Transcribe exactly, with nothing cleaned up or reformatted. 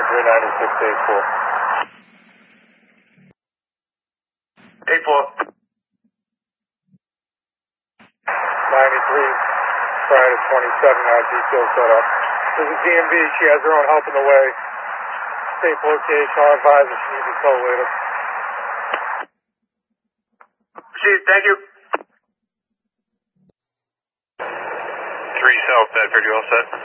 three ninety-six, eight four. eight four. ninety-three, prior to twenty-seven, now detail set up. This is D M V, she has her own help in the way. Safe location, I'll advise if she needs to tow later. Proceed, thank you. three South Bedford, you all set?